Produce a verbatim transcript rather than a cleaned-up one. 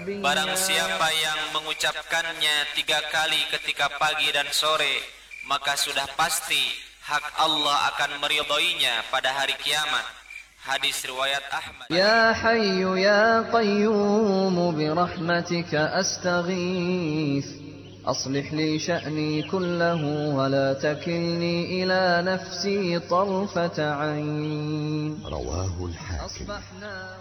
Barang siapa yang mengucapkannya tiga kali ketika pagi dan sore, maka sudah pasti hak Allah akan meridhoinya pada hari kiamat. Hadis riwayat Ahmad. Ya Hayyu ya Qayyum bi rahmatika astaghith أصلح لي شأني كله ولا تكلني إلى نفسي طرفة عين. رواه الحاكم.